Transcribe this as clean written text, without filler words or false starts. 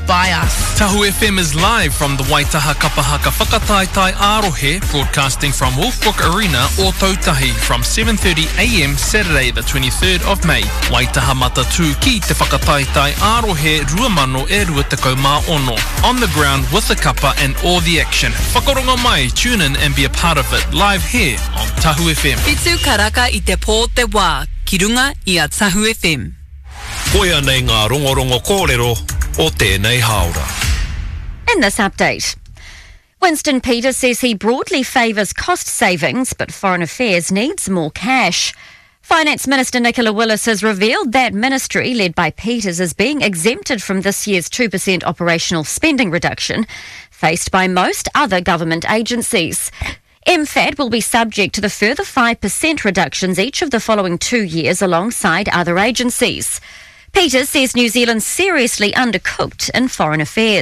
by us. Tahu FM is live from the Waitaha Kapahaka Whakataitai Arohe, broadcasting from Wolfbrook Arena or Tautahi from 7:30am Saturday the 23rd of May. Waitaha Matatu ki te Whakataitai Arohe Ruamano e Ruatakau Mā Ono. On the ground with the kapa and all the action. Whakaronga mai, tune in and be a part of it live here on Tahu FM. Itu karaka I te pō te wā, ki runga I a Tahu FM. Koia nei ngā rongorongo kōrero o tēnei haora. In this update, Winston Peters says he broadly favours cost savings, but Foreign Affairs needs more cash. Finance Minister Nicola Willis has revealed that ministry, led by Peters, is being exempted from this year's 2% operational spending reduction, faced by most other government agencies. MFAD will be subject to the further 5% reductions each of the following 2 years alongside other agencies. Peters says New Zealand's seriously undercooked in foreign affairs.